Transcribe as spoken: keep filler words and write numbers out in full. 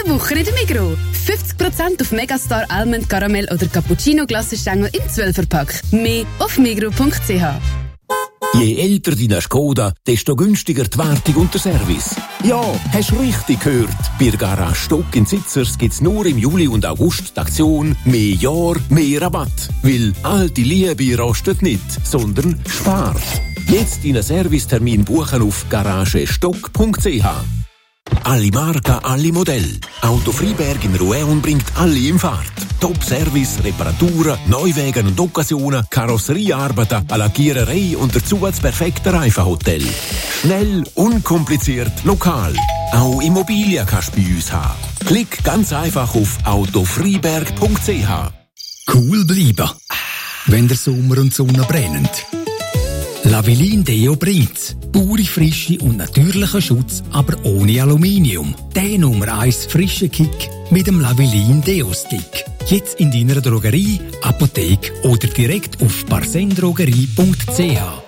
Woche in der Migros. fünfzig Prozent auf Megastar Almond Caramel oder Cappuccino Glassenstängel im zwölfer-Pack. Mehr auf migros punkt c h. Je älter deine Skoda, desto günstiger die Wartung und der Service. Ja, hast richtig gehört. Bei der Garage Stock in Sitzers gibt's nur im Juli und August die Aktion «Mehr Jahr, mehr Rabatt». Weil alte Liebe rostet nicht, sondern spart. Jetzt deinen Servicetermin buchen auf garagestock punkt c h. Alle Marken, alle Modelle. Auto Freiberg in Rouen bringt alle in Fahrt. Top-Service, Reparaturen, Neuwagen und Occasionen, Karosseriearbeiten, Lackiererei und dazu das perfekte Reifenhotel. Schnell, unkompliziert, lokal. Auch Immobilien kannst du bei uns haben. Klick ganz einfach auf autofreiberg punkt c h. Cool bleiben, wenn der Sommer und die Sonne brennen. Lavilin Deo bringt's. Pure Frische und natürlicher Schutz, aber ohne Aluminium. Der Nummer eins frische Kick mit dem Lavilin Deo Stick. Jetzt in deiner Drogerie, Apotheke oder direkt auf parsendrogerie punkt c h.